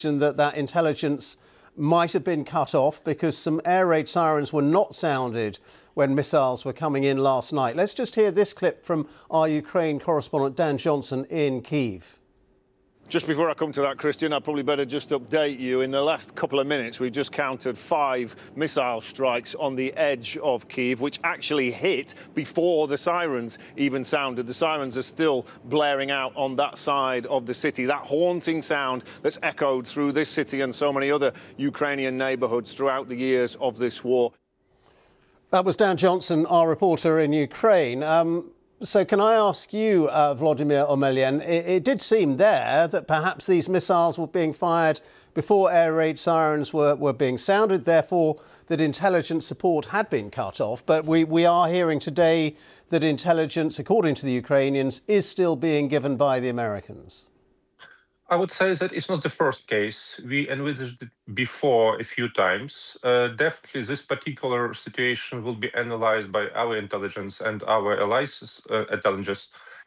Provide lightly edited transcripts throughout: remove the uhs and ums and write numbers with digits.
that intelligence might have been cut off because some air raid sirens were not sounded when missiles were coming in last night. Let's just hear this clip from our Ukraine correspondent Dan Johnson in Kyiv. Just before I come to that, Christian, I probably better just update you. In the last couple of minutes, we've just counted 5 missile strikes on the edge of Kyiv, which actually hit before the sirens even sounded. The sirens are still blaring out on that side of the city. That haunting sound that's echoed through this city and so many other Ukrainian neighbourhoods throughout the years of this war. That was Dan Johnson, our reporter in Ukraine. So can I ask you, Vladimir Omelyan, it did seem there that perhaps these missiles were being fired before air raid sirens were being sounded, therefore that intelligence support had been cut off. But we are hearing today that intelligence, according to the Ukrainians, is still being given by the Americans. I would say that it's not the first case. We envisaged it before a few times. Definitely this particular situation will be analyzed by our intelligence and our allies' intelligence.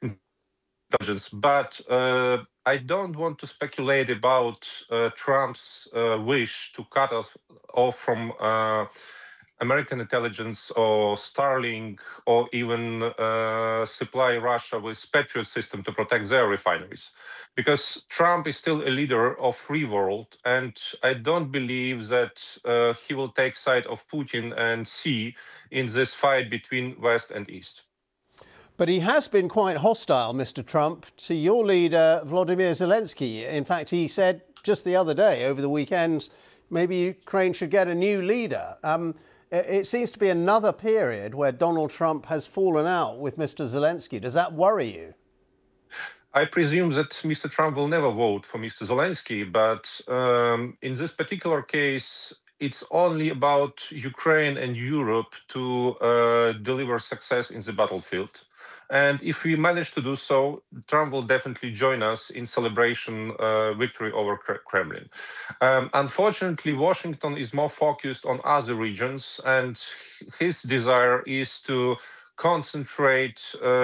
But I don't want to speculate about Trump's wish to cut off from American intelligence or Starlink, or even supply Russia with Patriot system to protect their refineries. Because Trump is still a leader of free world, and I don't believe that he will take side of Putin and Xi in this fight between West and East. But he has been quite hostile, Mr. Trump, to your leader, Volodymyr Zelensky. In fact, he said just the other day, over the weekend, maybe Ukraine should get a new leader. It seems to be another period where Donald Trump has fallen out with Mr. Zelensky. Does that worry you? I presume that Mr. Trump will never vote for Mr. Zelensky, but in this particular case, it's only about Ukraine and Europe to deliver success in the battlefield. And if we manage to do so, Trump will definitely join us in celebration victory over Kremlin. Unfortunately, Washington is more focused on other regions, and his desire is to concentrate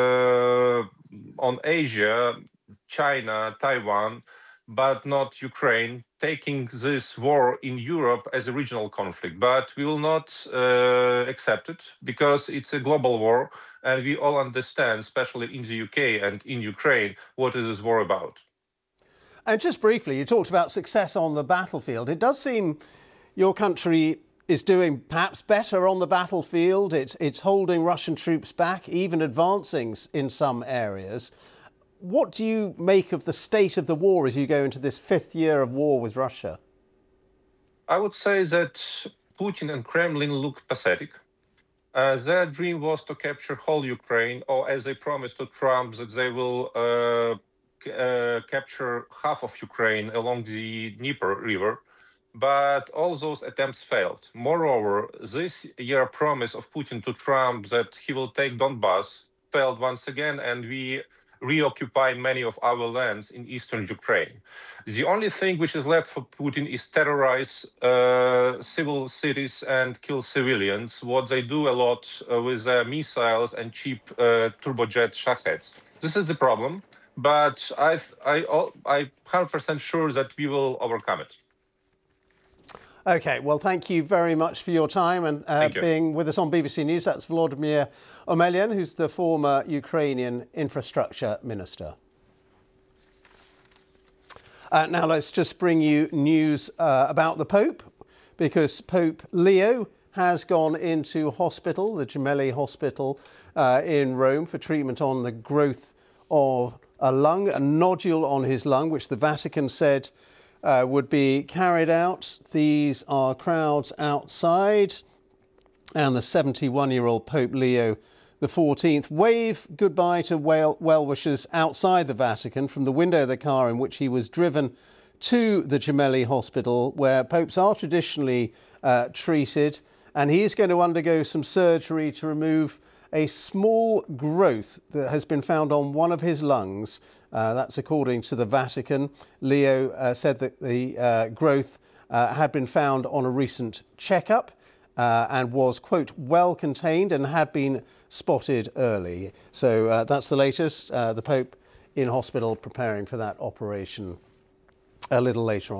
on Asia, China, Taiwan, but not Ukraine, taking this war in Europe as a regional conflict. But we will not accept it because it's a global war, and we all understand, especially in the UK and in Ukraine, what is this war about. And just briefly, you talked about success on the battlefield. It does seem your country is doing perhaps better on the battlefield. It's holding Russian troops back, even advancing in some areas. What do you make of the state of the war as you go into this 5th year of war with Russia? I would say that Putin and Kremlin look pathetic. Their dream was to capture whole Ukraine, or as they promised to Trump that they will capture half of Ukraine along the Dnieper River. But all those attempts failed. Moreover, this year promise of Putin to Trump that he will take Donbass failed once again, and we reoccupy many of our lands in eastern Ukraine. The only thing which is left for Putin is terrorize civil cities and kill civilians, what they do a lot with missiles and cheap turbojet Shaheds. This is the problem, but I'm 100% sure that we will overcome it. OK, well, thank you very much for your time and being with us on BBC News. That's Volodymyr Omelyan, who's the former Ukrainian infrastructure minister. Now let's just bring you news about the Pope, because Pope Leo has gone into hospital, the Gemelli Hospital in Rome, for treatment on the growth of a nodule on his lung, which the Vatican said would be carried out. These are crowds outside, and the 71-year-old Pope Leo XIV wave goodbye to well-wishers outside the Vatican from the window of the car in which he was driven to the Gemelli Hospital, where popes are traditionally treated, and he is going to undergo some surgery to remove a small growth that has been found on one of his lungs. That's according to the Vatican. Leo said that the growth had been found on a recent checkup and was, quote, well contained and had been spotted early. So that's the latest. The Pope in hospital preparing for that operation a little later on.